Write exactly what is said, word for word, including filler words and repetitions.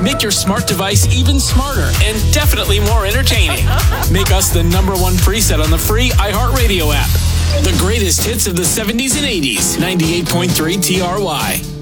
Make your smart device even smarter and definitely more entertaining. Make us the number one preset on the free iHeartRadio app. The greatest hits of the seventies and eighties. ninety-eight point three T R Y.